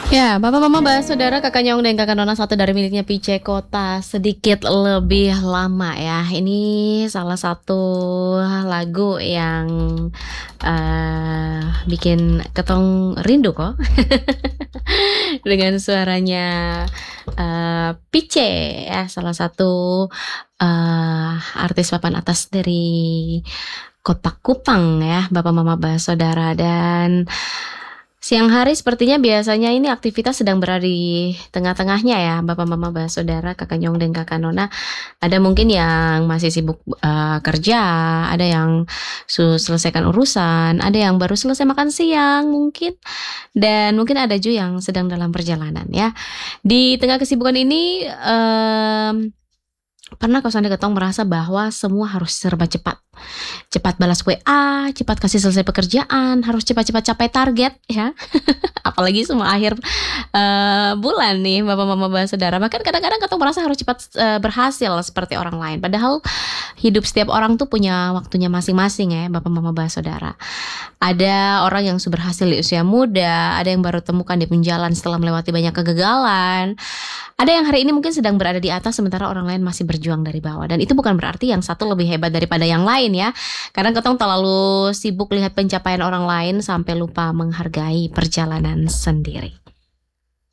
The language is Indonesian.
Ya, Bapak Mama Bahas Saudara, Kakak Nyong dan Kakak Nona satu dari miliknya Pice Kota sedikit lebih lama ya. Ini salah satu lagu yang bikin ketong rindu kok. Dengan suaranya Pice ya, salah satu artis papan atas dari Kota Kupang ya, Bapak Mama Bahas Saudara. Dan siang hari sepertinya biasanya ini aktivitas sedang berada di tengah-tengahnya ya, Bapak Mama Bahas Saudara, Kakak Nyong dan Kakak Nona. Ada mungkin yang masih sibuk kerja, ada yang selesaikan urusan, ada yang baru selesai makan siang mungkin, dan mungkin ada juga yang sedang dalam perjalanan ya. Di tengah kesibukan ini, pernah kau sampai ketong merasa bahwa semua harus serba cepat. Cepat balas WA, cepat kasih selesai pekerjaan, harus cepat-cepat capai target ya. Apalagi semua akhir bulan nih, Bapak Mama Bahas Saudara. Bahkan kadang-kadang ketong merasa harus cepat berhasil seperti orang lain. Padahal hidup setiap orang tuh punya waktunya masing-masing ya, Bapak Mama Bahas Saudara. Ada orang yang sudah berhasil di usia muda, ada yang baru temukan di penjalan setelah melewati banyak kegagalan. Ada yang hari ini mungkin sedang berada di atas sementara orang lain masih berjuang dari bawah. Dan itu bukan berarti yang satu lebih hebat daripada yang lain ya. Kadang ketong terlalu sibuk lihat pencapaian orang lain sampai lupa menghargai perjalanan sendiri.